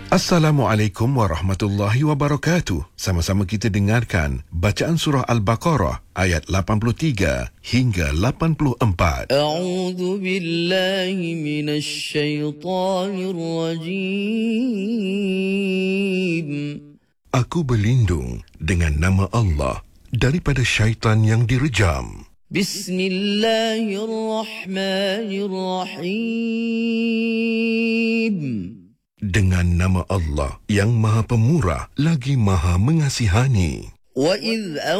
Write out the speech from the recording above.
Assalamualaikum warahmatullahi wabarakatuh. Sama-sama kita dengarkan bacaan surah Al-Baqarah ayat 83 hingga 84. A'udzu billahi minasy syaithanir rajim. Aku berlindung dengan nama Allah daripada syaitan yang direjam. Bismillahirrahmanirrahim. Dengan nama Allah yang Maha Pemurah lagi Maha Mengasihani. وَإِذْ